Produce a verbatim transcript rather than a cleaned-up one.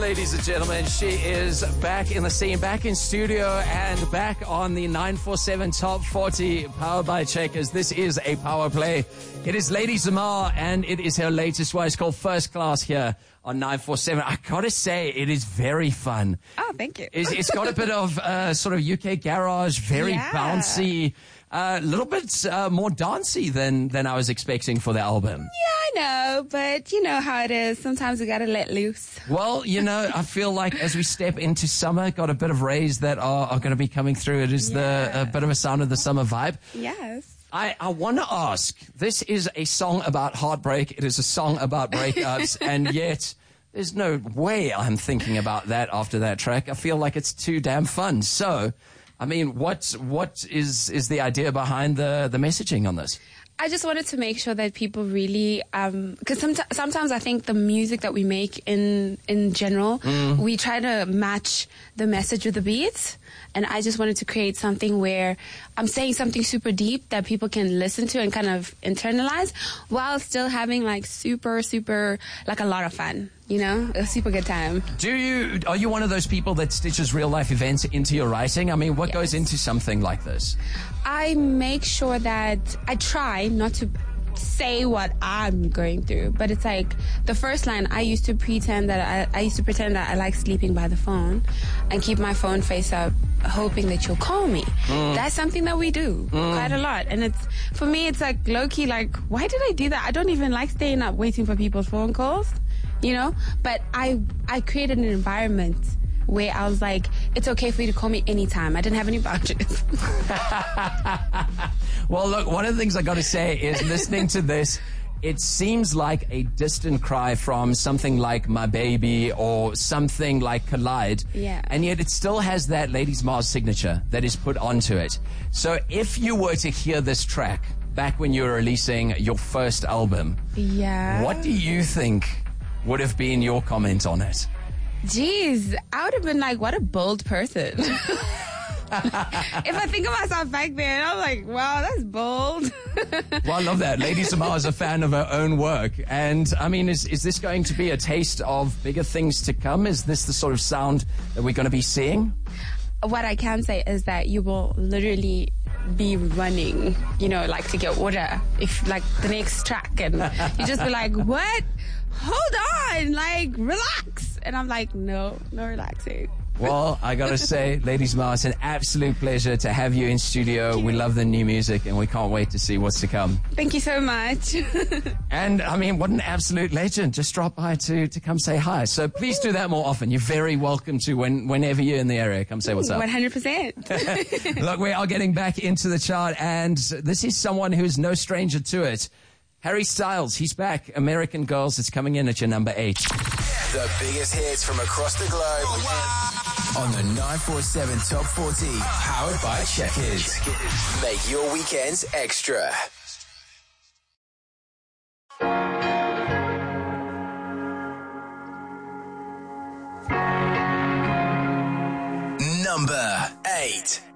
ladies and gentlemen. She is back in the scene, back in studio, and back on the nine four seven Top forty powered by Checkers. This is a power play. It is Lady Zamar, and it is her latest one. It's called First Class here on nine four seven. I gotta say, it is very fun. Oh, thank you. It's, it's got a bit of uh, sort of U K garage, very Yeah. bouncy, a uh, little bit uh, more dancey than, than I was expecting for the album. Yeah, I know, but you know how it is. Sometimes we gotta let loose. Well, you know, I feel like as we step into summer, got a bit of rays that are, are going to be coming through. It is Yeah. the a bit of a sound of the summer vibe. Yes. I, I want to ask, this is a song about heartbreak. It is a song about breakups, and yet there's no way I'm thinking about that after that track. I feel like it's too damn fun. So, I mean, what what is is the idea behind the, the messaging on this? I just wanted to make sure that people really, um, because sometimes, sometimes I think the music that we make in in general, mm. we try to match the message with the beats. And I just wanted to create something where I'm saying something super deep that people can listen to and kind of internalize while still having like super, super, like a lot of fun, you know, a super good time. Do you, are you one of those people that stitches real life events into your writing? I mean, what Yes. goes into something like this? I make sure that I try not to say what I'm going through, but it's like the first line, I used to pretend that I, I used to pretend that I like sleeping by the phone and keep my phone face up hoping that you'll call me. Mm. That's something that we do mm. quite a lot, and it's, for me, it's like low-key, like, why did I do that? I don't even like staying up waiting for people's phone calls, you know, but I I created an environment where I was like, it's okay for you to call me anytime. I didn't have any boundaries. Well, look, one of the things I got to say is listening to this, it seems like a distant cry from something like My Baby or something like Collide. Yeah. And yet it still has that Lady Mars signature that is put onto it. So if you were to hear this track back when you were releasing your first album, Yeah. what do you think would have been your comment on it? Jeez, I would have been like, what a bold person. If I think of myself back then, I'm like, wow, that's bold. Well, I love that. Lady Samar is a fan of her own work. And, I mean, is, is this going to be a taste of bigger things to come? Is this the sort of sound that we're going to be seeing? What I can say is that you will literally be running, you know, like to get water, if like the next track, and you just be like, what? Hold on, like, relax. And I'm like, no, no relaxing. Well, I got to say, Lady Samar, it's an absolute pleasure to have you in studio. We love the new music, and we can't wait to see what's to come. Thank you so much. And, I mean, what an absolute legend. Just drop by to, to come say hi. So please do that more often. You're very welcome to when, whenever you're in the area. Come say what's up. one hundred percent. Look, we are getting back into the chart, and this is someone who's no stranger to it. Harry Styles, he's back. American Girls, it's coming in at your number eight. The biggest hits from across the globe on the nine four seven Top forty, powered by Checkers. Make your weekends extra. Number eight.